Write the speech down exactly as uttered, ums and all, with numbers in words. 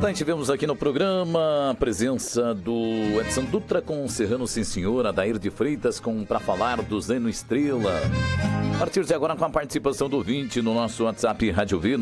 Também tivemos aqui no programa a presença do Edson Dutra com o Serrano Sim Senhor, Adair de Freitas com Pra Falar do Zeno Estrela. A partir de agora com a participação do ouvinte no nosso WhatsApp Rádio V